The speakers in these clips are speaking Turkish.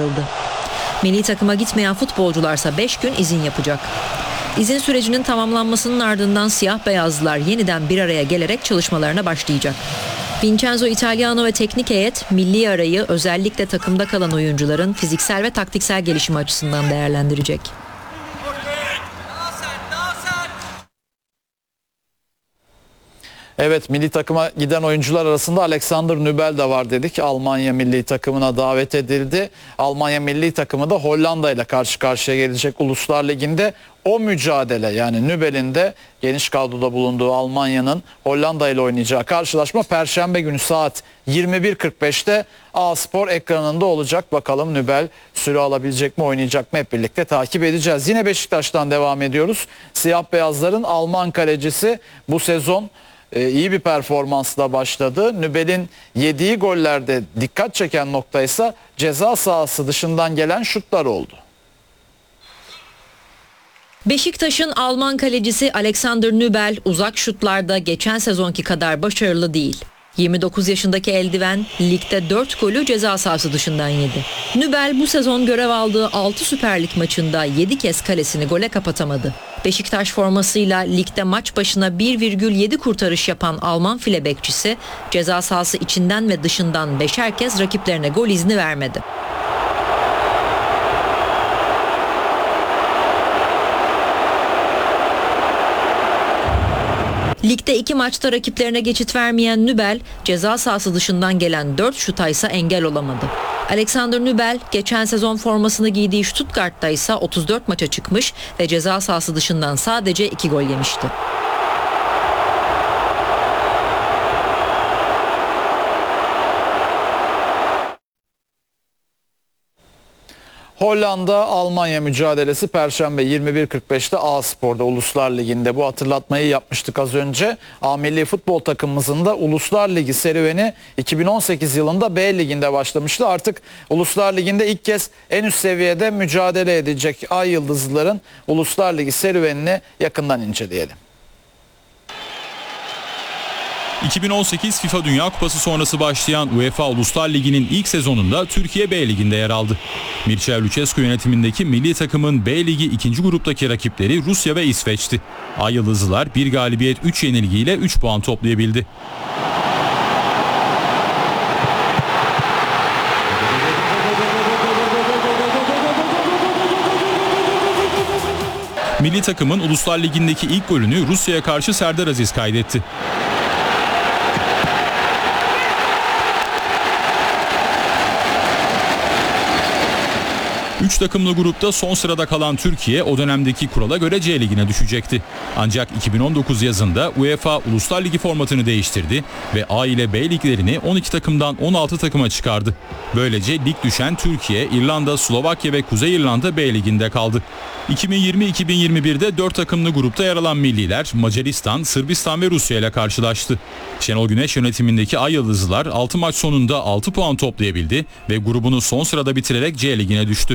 Milli takıma gitmeyen futbolcularsa 5 gün izin yapacak. İzin sürecinin tamamlanmasının ardından siyah beyazlılar yeniden bir araya gelerek çalışmalarına başlayacak. Vincenzo Italiano ve teknik heyet milli arayı özellikle takımda kalan oyuncuların fiziksel ve taktiksel gelişimi açısından değerlendirecek. Evet, milli takıma giden oyuncular arasında Alexander Nübel de var dedik. Almanya milli takımına davet edildi. Almanya milli takımı da Hollanda ile karşı karşıya gelecek Uluslar Ligi'nde. O mücadele, yani Nübel'in de geniş kadroda bulunduğu Almanya'nın Hollanda ile oynayacağı karşılaşma Perşembe günü saat 21.45'te A-Spor ekranında olacak. Bakalım Nübel süre alabilecek mi, oynayacak mı, hep birlikte takip edeceğiz. Yine Beşiktaş'tan devam ediyoruz. Siyah beyazların Alman kalecisi bu sezon iyi bir performansla başladı. Nübel'in yediği gollerde dikkat çeken nokta ise ceza sahası dışından gelen şutlar oldu. Beşiktaş'ın Alman kalecisi Alexander Nübel uzak şutlarda geçen sezonki kadar başarılı değil. 29 yaşındaki eldiven ligde 4 golü ceza sahası dışından yedi. Nübel bu sezon görev aldığı 6 Süper Lig maçında 7 kez kalesini gole kapatamadı. Beşiktaş formasıyla ligde maç başına 1,7 kurtarış yapan Alman file bekçisi ceza sahası içinden ve dışından 5'er kez rakiplerine gol izni vermedi. Ligde 2 maçta rakiplerine geçit vermeyen Nübel, ceza sahası dışından gelen 4 şuta ise engel olamadı. Alexander Nübel, geçen sezon formasını giydiği Stuttgart'ta ise 34 maça çıkmış ve ceza sahası dışından sadece 2 gol yemişti. Hollanda-Almanya mücadelesi Perşembe 21.45'te A-Spor'da Uluslar Ligi'nde. Bu hatırlatmayı yapmıştık az önce. A milli futbol takımımızın da Uluslar Ligi serüveni 2018 yılında B Ligi'nde başlamıştı. Artık Uluslar Ligi'nde ilk kez en üst seviyede mücadele edecek Ay Yıldızlıların Uluslar Ligi serüvenini yakından inceleyelim. 2018 FIFA Dünya Kupası sonrası başlayan UEFA Uluslar Ligi'nin ilk sezonunda Türkiye B Ligi'nde yer aldı. Mircea Lucescu yönetimindeki milli takımın B Ligi 2. gruptaki rakipleri Rusya ve İsveç'ti. Ay Yıldızlılar 1 galibiyet 3 yenilgiyle 3 puan toplayabildi. Milli takımın Uluslar Ligi'ndeki ilk golünü Rusya'ya karşı Serdar Aziz kaydetti. Üç takımlı grupta son sırada kalan Türkiye o dönemdeki kurala göre C Ligi'ne düşecekti. Ancak 2019 yazında UEFA Uluslar Ligi formatını değiştirdi ve A ile B liglerini 12 takımdan 16 takıma çıkardı. Böylece lig düşen Türkiye, İrlanda, Slovakya ve Kuzey İrlanda B Ligi'nde kaldı. 2020-2021'de 4 takımlı grupta yer alan milliler Macaristan, Sırbistan ve Rusya ile karşılaştı. Şenol Güneş yönetimindeki Ay Yıldızlılar 6 maç sonunda 6 puan toplayabildi ve grubunu son sırada bitirerek C Ligi'ne düştü.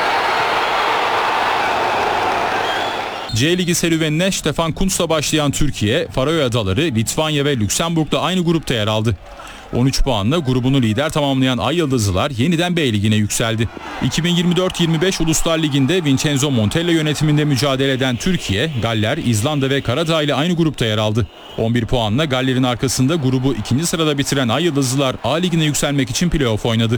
C Ligi serüvenine Stefan Kuntz'la başlayan Türkiye, Faroe Adaları, Litvanya ve Lüksemburg'da aynı grupta yer aldı. 13 puanla grubunu lider tamamlayan Ay Yıldızlılar yeniden B Ligi'ne yükseldi. 2024-25 Uluslar Ligi'nde Vincenzo Montella yönetiminde mücadele eden Türkiye, Galler, İzlanda ve Karadağ ile aynı grupta yer aldı. 11 puanla Galler'in arkasında grubu 2. sırada bitiren Ay Yıldızlılar A Ligi'ne yükselmek için playoff oynadı.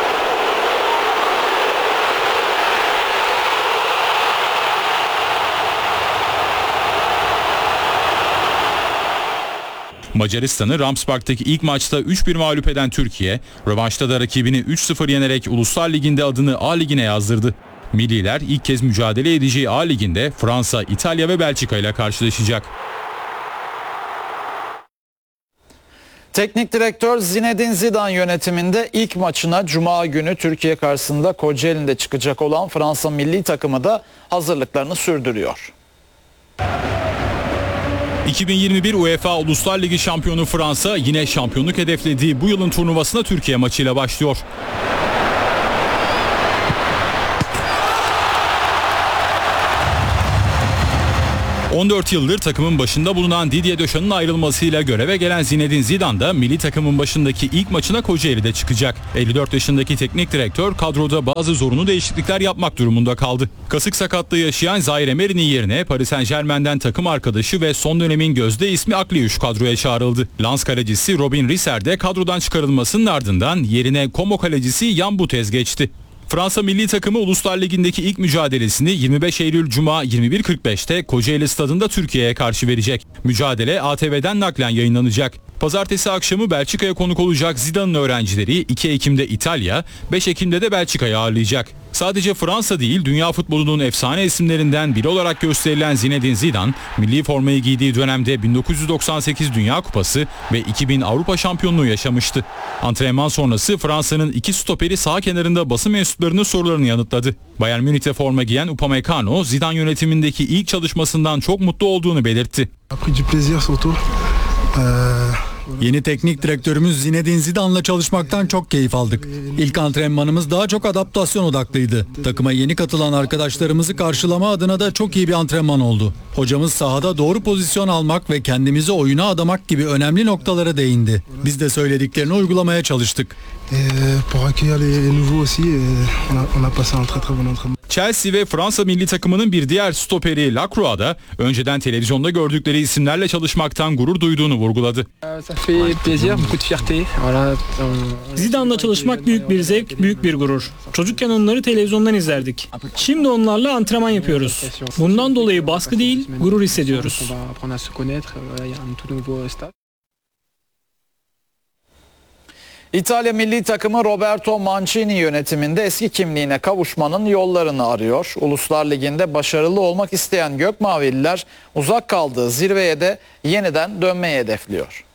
Macaristan'ı Ramsbach'taki ilk maçta 3-1 mağlup eden Türkiye, rövanşta da rakibini 3-0 yenerek Uluslar Ligi'nde adını A Ligi'ne yazdırdı. Milliler ilk kez mücadele edeceği A Ligi'nde Fransa, İtalya ve Belçika ile karşılaşacak. Teknik direktör Zinedine Zidane yönetiminde ilk maçına Cuma günü Türkiye karşısında Kocaeli'nde çıkacak olan Fransa milli takımı da hazırlıklarını sürdürüyor. 2021 UEFA Uluslar Ligi şampiyonu Fransa yine şampiyonluk hedeflediği bu yılın turnuvasına Türkiye maçıyla başlıyor. 14 yıldır takımın başında bulunan Didier Deschamps' ayrılmasıyla göreve gelen Zinedine Zidane da milli takımın başındaki ilk maçına Kocaeli'de çıkacak. 54 yaşındaki teknik direktör kadroda bazı zorunlu değişiklikler yapmak durumunda kaldı. Kasık sakatlığı yaşayan Zaire Emery'nin yerine Paris Saint-Germain'den takım arkadaşı ve son dönemin gözde ismi Akliuş kadroya çağrıldı. Lens kalecisi Robin Risser de kadrodan çıkarılmasının ardından yerine Como kalecisi Jan Butez geçti. Fransa milli takımı Uluslar Ligi'ndeki ilk mücadelesini 25 Eylül Cuma 21.45'te Kocaeli Stadı'nda Türkiye'ye karşı verecek. Mücadele ATV'den naklen yayınlanacak. Pazartesi akşamı Belçika'ya konuk olacak Zidane'ın öğrencileri 2 Ekim'de İtalya, 5 Ekim'de de Belçika'yı ağırlayacak. Sadece Fransa değil, dünya futbolunun efsane isimlerinden biri olarak gösterilen Zinedine Zidane, milli formayı giydiği dönemde 1998 Dünya Kupası ve 2000 Avrupa Şampiyonluğu yaşamıştı. Antrenman sonrası Fransa'nın iki stoperi sağ kenarında basın mensuplarının sorularını yanıtladı. Bayern Münih'te forma giyen Upamecano, Zidane yönetimindeki ilk çalışmasından çok mutlu olduğunu belirtti. Yeni teknik direktörümüz Zinedine Zidane'la çalışmaktan çok keyif aldık. İlk antrenmanımız daha çok adaptasyon odaklıydı. Takıma yeni katılan arkadaşlarımızı karşılama adına da çok iyi bir antrenman oldu. Hocamız sahada doğru pozisyon almak ve kendimizi oyuna adamak gibi önemli noktalara değindi. Biz de söylediklerini uygulamaya çalıştık. Chelsea ve Fransa milli takımının bir diğer stoperi Lacroix da önceden televizyonda gördükleri isimlerle çalışmaktan gurur duyduğunu vurguladı. Zidane'la çalışmak büyük bir zevk, büyük bir gurur. Çocukken onları televizyondan izlerdik. Şimdi onlarla antrenman yapıyoruz. Bundan dolayı baskı değil, gurur hissediyoruz. İtalya milli takımı Roberto Mancini yönetiminde eski kimliğine kavuşmanın yollarını arıyor. Uluslar Ligi'nde başarılı olmak isteyen Gökmavililer uzak kaldığı zirveye de yeniden dönmeyi hedefliyor.